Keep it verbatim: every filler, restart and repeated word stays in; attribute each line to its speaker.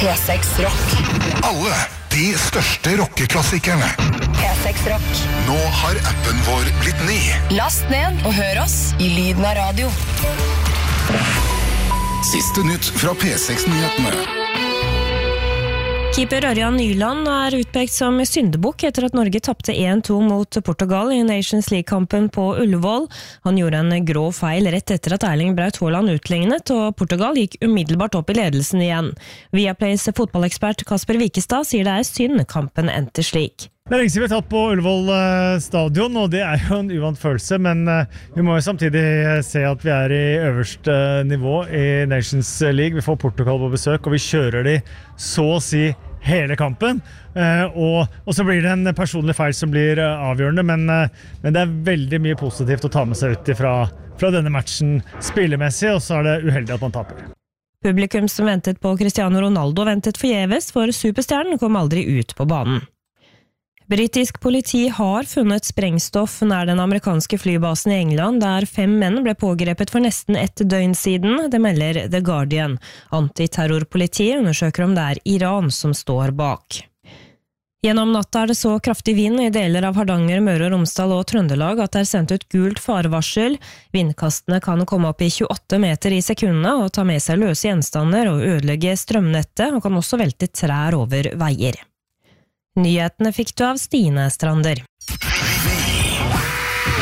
Speaker 1: P seks Rock.
Speaker 2: Alle de største rockeklassikerne.
Speaker 1: P seks Rock.
Speaker 2: Nå har appen vår blitt ny.
Speaker 1: Last ned og hør oss i lyden av radio.
Speaker 2: Siste nytt fra P seks-nyhetene.
Speaker 3: Keeper Ørjan Nyland er utpekt som syndebukk etter at Norge tappte en to mot Portugal i Nations League-kampen på Ullevål. Han gjorde en grå feil rett etter at Erling Braut Haaland utlignet, og Portugal gikk umiddelbart opp i ledelsen igjen. Viaplays fotballekspert Kasper Wikestad sier det er synd kampen endte slik.
Speaker 4: Det er lenge siden vi har tatt på Ullevål stadion, og det er jo en uvant følelse, men vi må jo samtidig se at vi er i øverste nivå i Nations League. Vi får Portugal på besøk, og vi kjører de så å si hele kampen, og, og så blir det en personlig feil som blir avgjørende, men, men det er veldig mye positivt å ta med seg ut fra, fra denne matchen spillemessig, og så er det uheldig at man taper.
Speaker 3: Publikum som ventet på Cristiano Ronaldo ventet forgjeves, for superstjernen kom aldri ut på banen. Britisk politi har funnet sprengstoff nær den amerikanske flybasen i England, der fem menn ble pågrepet for nesten ett døgn siden, det melder The Guardian. Antiterrorpolitiet undersøker om det er Iran som står bak. Gjennom natta er det så kraftig vind i deler av Hardanger, Møre og Romsdal og Trøndelag at det er sendt ut gult farevarsel. Vindkastene kan komme opp i tjueåtte meter i sekundene og ta med seg løse gjenstander og ødelegge strømnettet, og kan også velte trær over veier. Nyhetene fikk du av Stine Strander.